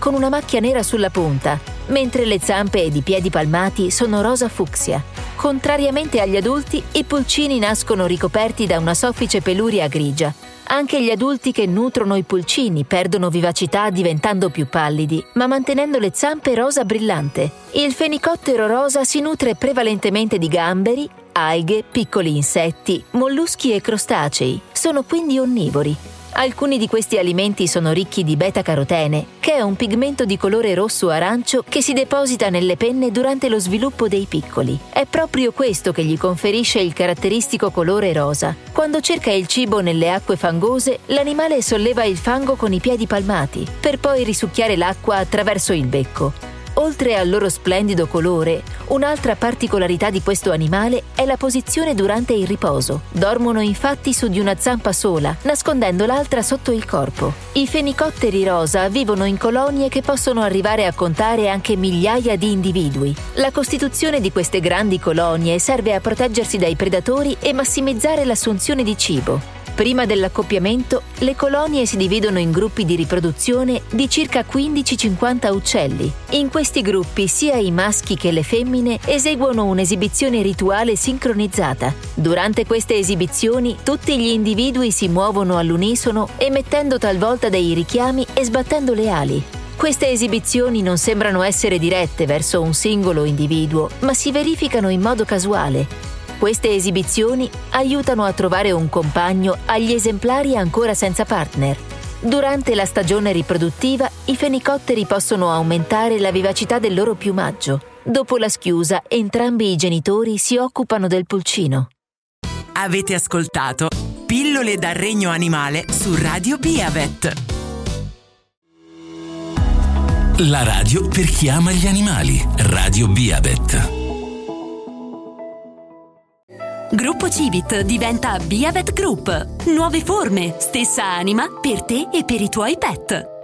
con una macchia nera sulla punta, mentre le zampe ed i piedi palmati sono rosa fucsia. Contrariamente agli adulti, i pulcini nascono ricoperti da una soffice peluria grigia. Anche gli adulti che nutrono i pulcini perdono vivacità diventando più pallidi, ma mantenendo le zampe rosa brillante. Il fenicottero rosa si nutre prevalentemente di gamberi, alghe, piccoli insetti, molluschi e crostacei. Sono quindi onnivori. Alcuni di questi alimenti sono ricchi di beta-carotene, che è un pigmento di colore rosso-arancio che si deposita nelle penne durante lo sviluppo dei piccoli. È proprio questo che gli conferisce il caratteristico colore rosa. Quando cerca il cibo nelle acque fangose, l'animale solleva il fango con i piedi palmati, per poi risucchiare l'acqua attraverso il becco. Oltre al loro splendido colore, un'altra particolarità di questo animale è la posizione durante il riposo. Dormono infatti su di una zampa sola, nascondendo l'altra sotto il corpo. I fenicotteri rosa vivono in colonie che possono arrivare a contare anche migliaia di individui. La costituzione di queste grandi colonie serve a proteggersi dai predatori e massimizzare l'assunzione di cibo. Prima dell'accoppiamento, le colonie si dividono in gruppi di riproduzione di circa 15-50 uccelli. In questi gruppi sia i maschi che le femmine eseguono un'esibizione rituale sincronizzata. Durante queste esibizioni, tutti gli individui si muovono all'unisono, emettendo talvolta dei richiami e sbattendo le ali. Queste esibizioni non sembrano essere dirette verso un singolo individuo, ma si verificano in modo casuale. Queste esibizioni aiutano a trovare un compagno agli esemplari ancora senza partner. Durante la stagione riproduttiva, i fenicotteri possono aumentare la vivacità del loro piumaggio. Dopo la schiusa, entrambi i genitori si occupano del pulcino. Avete ascoltato Pillole dal Regno Animale su Radio Biavet. La radio per chi ama gli animali. Radio Biavet. Gruppo Civit diventa Biavet Group. Nuove forme, stessa anima per te e per i tuoi pet.